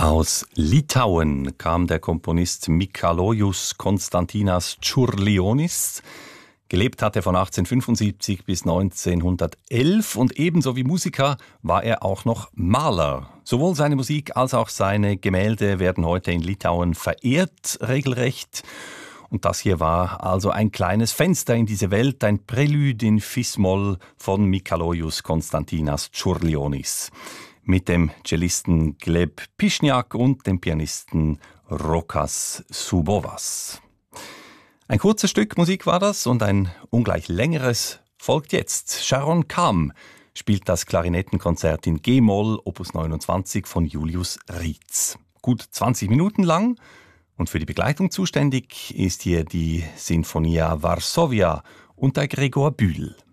Aus Litauen kam der Komponist Mikalojus Konstantinas Čiurlionis. Gelebt hat er von 1875 bis 1911 und ebenso wie Musiker war er auch noch Maler. Sowohl seine Musik als auch seine Gemälde werden heute in Litauen verehrt, regelrecht. Und das hier war also ein kleines Fenster in diese Welt, ein Prälude in Fis-Moll von Mikalojus Konstantinas Čiurlionis. Mit dem Cellisten Gleb Pišňák und dem Pianisten Rokas Subovas. Ein kurzes Stück Musik war das und ein ungleich längeres folgt jetzt. Sharon Kam spielt das Klarinettenkonzert in G-Moll, Opus 29 von Julius Rietz. Gut 20 Minuten lang und für die Begleitung zuständig ist hier die Sinfonia Varsovia unter Gregor Bühl.